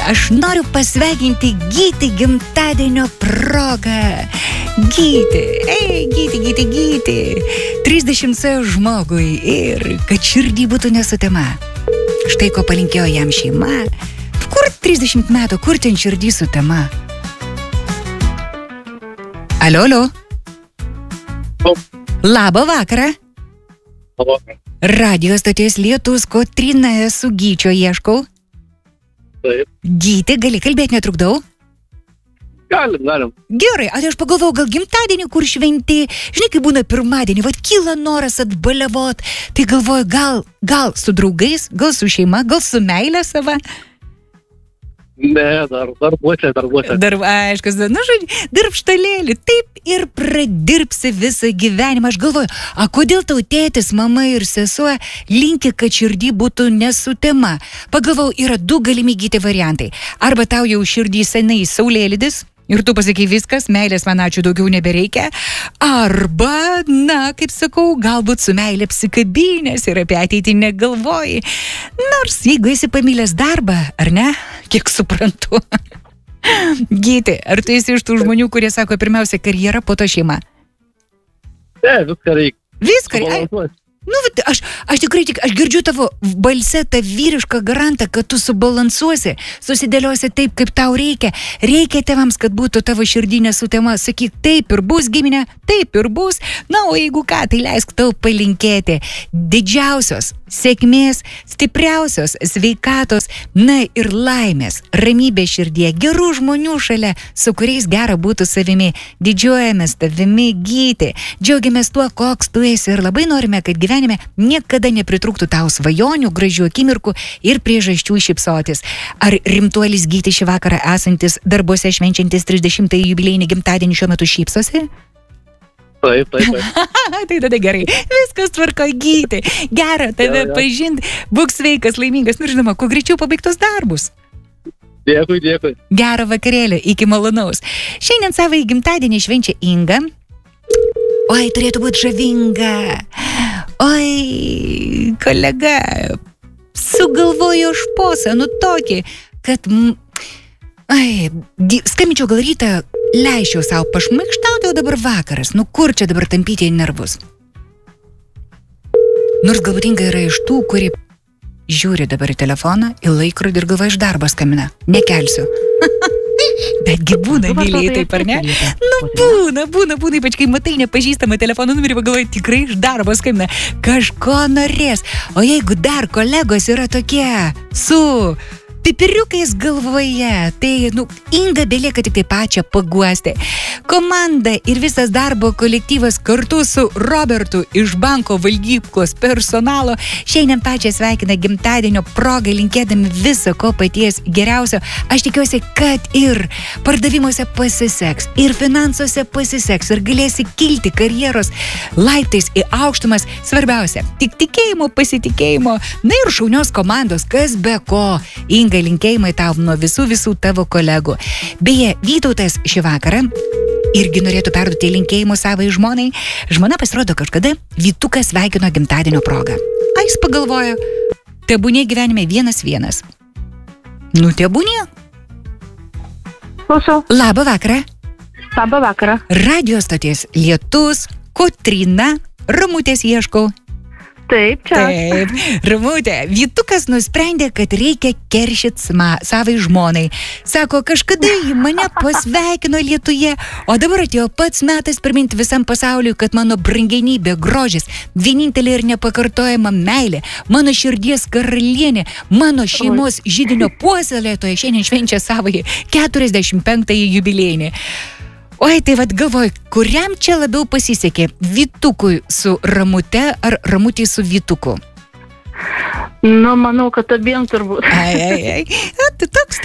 aš noriu pasveikinti Gyti gimtadienio progą. Gyti. 30 žmogui ir kad širdį būtų nesutema. Štai ko palinkėjo jam šeima. Kur 30 metų, kur ten širdį sutema? Alio. Labą vakarą. Radio stoties Lietus, Kotryna, esu Gyčio ieškau. Taip. Gyti, gali kalbėti, netrukdau? Galim. Gerai, aš pagalvojau, gal gimtadienį, kur šventi, žinai, kai būna pirmadienį, kyla noras atbaliavot, tai galvoju, gal su draugais, gal su šeima, gal su meile sava. Ne, darbuose. Aiškus, darbštalėlį, taip ir pradirbsi visą gyvenimą. Aš galvoju, kodėl tau tėtis, mama ir sesuo linki, kad širdį būtų nesutema? Pagalvojau, yra 2 galimi Gyti variantai. Arba tau jau širdį senai saulėlydis, ir tu pasakai viskas, meilės man ačiū daugiau nebereikia. Arba, kaip sakau, galbūt su meilė apsikabinės ir apie ateitį negalvoji. Nors, jeigu esi pamilęs darbą, ar ne? Kiek suprantu. Gyti, ar tu esi iš tų žmonių, kurie sako pirmiausia karjera, po to šeima? Ne, viską reikia. Viską? Aš tikrai aš girdžiu tavo balse tą vyrišką garantą, kad tu subalansuosi, susidėliosi taip, kaip tau reikia. Reikia tėvams, kad būtų tavo širdį nesutema. Sakyk, taip ir bus, giminė, taip ir bus. O jeigu ką, tai leisk tau palinkėti didžiausios sėkmės, stipriausios sveikatos, ir laimės, ramybės širdyje, gerų žmonių šalia, su kuriais gera būtų savimi. Didžiuojamės tavimi, Gyti. Džiaugiamės tuo, koks tu esi ir labai norime, kad gyvenime niekada nepritrūktų tau svajonių, gražių akimirkų ir priežasčių šypsotis. Ar rimtuolis Gyti šį vakarą esantis darbuose švenčiantis 30-ąjį jubiliejinį gimtadienį šiuo metu šypsosi? Taip. Tai tada gerai. Viskas tvarko, Gyti. Gera tave pažinti. Būk sveikas, laimingas. Ir žinoma, kuo greičiau pabaigtos darbus. Dėkui. Gerą vakarėlį, iki malonaus. Šiandien savo gimtadienį švenčia Inga. Oi, turėtų būti žavinga. Oi, kolega, sugalvojo šposą, tokį, kad... skambinčiau gal rytą, leisčiau savo pašmaikštauti, o dabar vakaras. Kur čia dabar tampyti į nervus? Nors galbūt Inga yra iš tų, kurie žiūri dabar į telefoną, į laikrodį ir galvoja, iš darbo skambina. Nekelsiu. Betgi būna, mylėjai, taip ar ne? Būna, ypač kai matai nepažįstamą telefono numerį, pagalvoji, tikrai iš darbo skambina. Kažko norės. O jeigu dar kolegos yra tokie su... pipiriukais galvoje, tai, Inga belieka tik tai pačią paguosti. Komanda ir visas darbo kolektyvas kartu su Robertu iš banko valgyklos personalo šiandien pačią sveikina gimtadienio progą, linkėdami viso ko paties geriausio. Aš tikiuosi, kad ir pardavimuose pasiseks, ir finansuose pasiseks, ir galėsi kilti karjeros laiptais į aukštumas. Svarbiausia, tik tikėjimo, pasitikėjimo, ir šaunios komandos, kas be ko. Inga, linkėjimai tau nuo visų tavo kolegų. Beje, Vytautas šį vakarą irgi norėtų perduoti linkėjimus savai žmonai. Žmona pasirodo kažkada Vytukas sveikino gimtadienio progą. Jis pagalvojo, tebūnie gyvenime 1-1. Tebūnie. Klausau. Labą vakarą. Labą vakarą. Radio stoties Lietus, Kotryna, Ramutės ieškau. Taip, čia. Taip, Ramutė, Vytukas nusprendė, kad reikia keršyti savai žmonai. Sako, kažkada ji mane pasveikino Lietuje, o dabar atėjo pats metas priminti visam pasauliu, kad mano brangenybė, grožis, vienintelė ir nepakartojama meilė, mano širdies karalienė, mano šeimos židinio puoselėtoja šiandien švenčia savąjį 45-ąjį jubiliejinį. Oi, tai galvoju, kuriam čia labiau pasisekė? Vytukui su Ramute ar Ramutei su Vytuku? Manau, kad abiem turbūt. Toks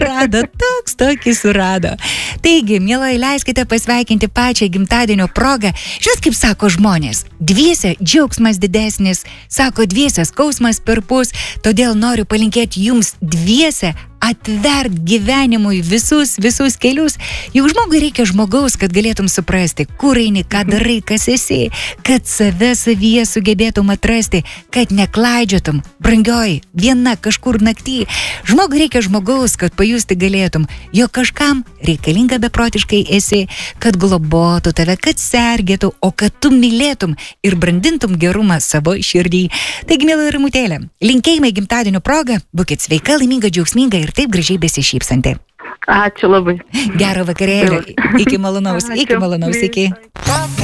tokį surado. Taigi, mielai, leiskite pasveikinti pačią gimtadienio progą. Žinot, kaip sako žmonės, dviese džiaugsmas didesnis, sako dviese skausmas perpus, todėl noriu palinkėti jums dviese atvert gyvenimui visus kelius. Juk žmogui reikia žmogaus, kad galėtum suprasti, kur eini, ką darai, kas esi, kad save savyje sugebėtum atrasti, kad neklaidžiotum, brangioji, viena kažkur naktį. Žmogui reikia žmogaus, kad pajusti galėtum, jo kažkam reikalinga beprotiškai esi, kad globotų tave, kad sergėtų, o kad tu mylėtum ir brandintum gerumą savo širdį. Taigi, mėla Ramutėlė, linkėjimai gimtadienio proga, būkit sveika, laiminga, džiaugsminga ir taip gražiai besišypsanti. Ačiū labai. Gero vakarėlio, iki malonaus, iki.